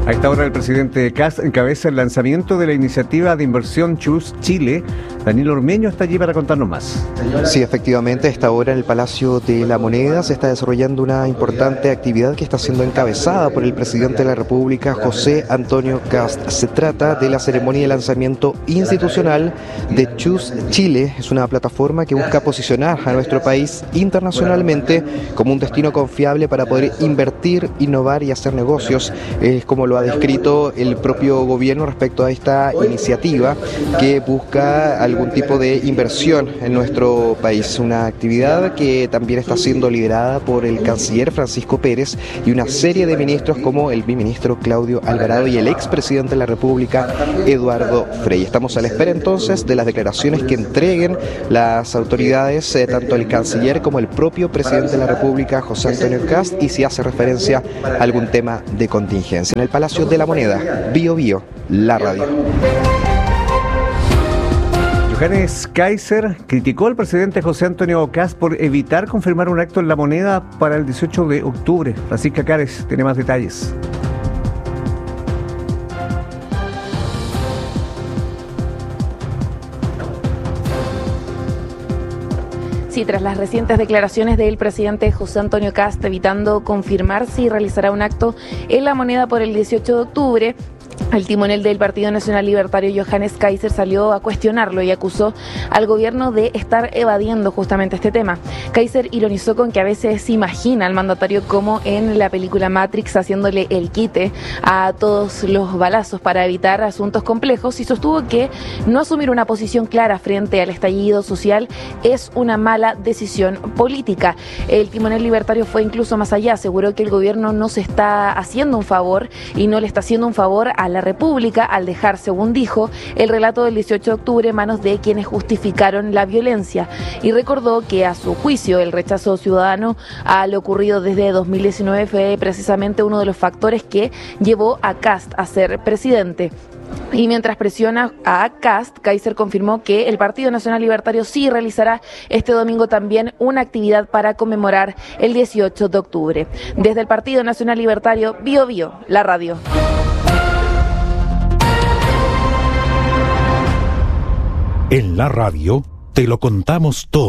A esta hora el presidente Kast encabeza el lanzamiento de la iniciativa de inversión Choose Chile. Daniel Ormeño está allí para contarnos más. Sí, efectivamente, a esta hora en el Palacio de la Moneda se está desarrollando una importante actividad que está siendo encabezada por el presidente de la República, José Antonio Kast. Se trata de la ceremonia de lanzamiento institucional de Choose Chile. Es una plataforma que busca posicionar a nuestro país internacionalmente como un destino confiable para poder invertir, innovar y hacer negocios. Es como lo ha descrito el propio gobierno respecto a esta iniciativa que busca algún tipo de inversión en nuestro país. Una actividad que también está siendo liderada por el canciller Francisco Pérez y una serie de ministros como el biministro Claudio Alvarado y el expresidente de la República, Eduardo Frei. Estamos a la espera entonces de las declaraciones que entreguen las autoridades, tanto el canciller como el propio presidente de la República, José Antonio Kast, y si hace referencia a algún tema de contingencia. En el Palacio de la Moneda, Bio Bio, la radio. Johannes Kaiser criticó al presidente José Antonio Kast por evitar confirmar un acto en la Moneda para el 18 de octubre. Francisca Cares tiene más detalles. Sí, tras las recientes declaraciones del presidente José Antonio Kast evitando confirmar si realizará un acto en la Moneda por el 18 de octubre, el timonel del Partido Nacional Libertario, Johannes Kaiser, salió a cuestionarlo y acusó al gobierno de estar evadiendo justamente este tema. Kaiser ironizó con que a veces se imagina al mandatario como en la película Matrix haciéndole el quite a todos los balazos para evitar asuntos complejos y sostuvo que no asumir una posición clara frente al estallido social es una mala decisión política. El timonel libertario fue incluso más allá, aseguró que el gobierno no se está haciendo un favor y no le está haciendo un favor a la República al dejar, según dijo, el relato del 18 de octubre en manos de quienes justificaron la violencia y recordó que a su juicio el rechazo ciudadano a lo ocurrido desde 2019 fue precisamente uno de los factores que llevó a Kast a ser presidente. Y mientras presiona a Kast, Kaiser confirmó que el Partido Nacional Libertario sí realizará este domingo también una actividad para conmemorar el 18 de octubre. Desde el Partido Nacional Libertario, Bio Bio, la radio. En la radio te lo contamos todo.